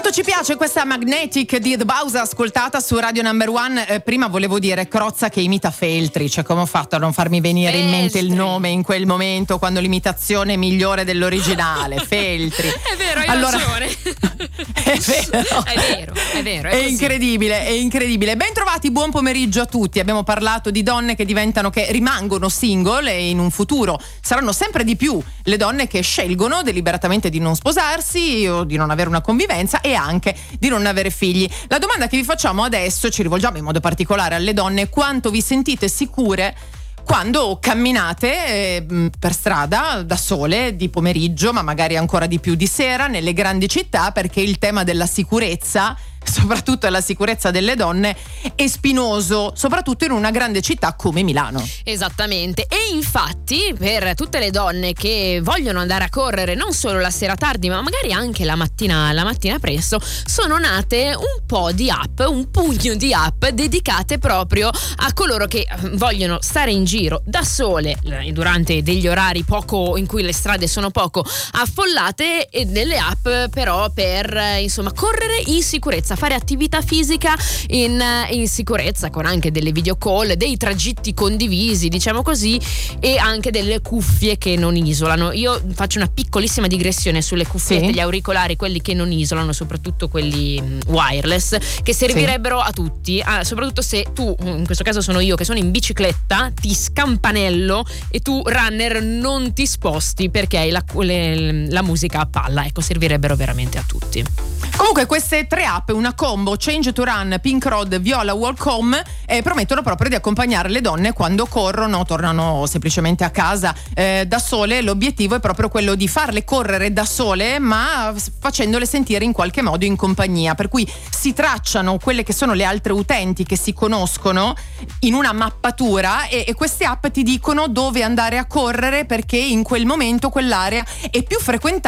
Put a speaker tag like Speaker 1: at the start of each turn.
Speaker 1: Quanto ci piace questa Magnetic di The Bows ascoltata su Radio Number One. Prima volevo dire Crozza che imita Feltri, cioè come ho fatto a non farmi venire in mente il nome in quel momento quando l'imitazione è migliore dell'originale. Feltri.
Speaker 2: È vero, hai ragione. È vero.
Speaker 1: È incredibile. Ben trovati, buon pomeriggio a tutti. Abbiamo parlato di donne che rimangono single e in un futuro saranno sempre di più le donne che scelgono deliberatamente di non sposarsi o di non avere una convivenza e anche di non avere figli. La domanda che vi facciamo adesso, ci rivolgiamo in modo particolare alle donne: quanto vi sentite sicure quando camminate per strada da sole di pomeriggio, ma magari ancora di più di sera nelle grandi città, perché il tema della sicurezza, soprattutto la sicurezza delle donne, è spinoso, soprattutto in una grande città come Milano.
Speaker 2: Esattamente, e infatti per tutte le donne che vogliono andare a correre non solo la sera tardi ma magari anche la mattina presto, sono nate un pugno di app dedicate proprio a coloro che vogliono stare in giro da sole durante degli orari in cui le strade sono poco affollate, e delle app però per correre in sicurezza, fare attività fisica in sicurezza, con anche delle video call, dei tragitti condivisi, diciamo così, e anche delle cuffie che non isolano. Io faccio una piccolissima digressione sulle cuffiette,
Speaker 1: sì.
Speaker 2: Gli auricolari, quelli che non isolano, soprattutto quelli wireless, che servirebbero a tutti, soprattutto se tu, in questo caso sono io che sono in bicicletta, ti scampanello e tu runner non ti sposti perché hai la musica a palla. Ecco, servirebbero veramente a tutti.
Speaker 1: Comunque queste tre app, una combo, Change to Run, Pink Road, Viola Walk Home, promettono proprio di accompagnare le donne quando corrono, tornano semplicemente a casa da sole. L'obiettivo è proprio quello di farle correre da sole, ma facendole sentire in qualche modo in compagnia, per cui si tracciano quelle che sono le altre utenti che si conoscono in una mappatura e queste app ti dicono dove andare a correre, perché in quel momento quell'area è più frequentata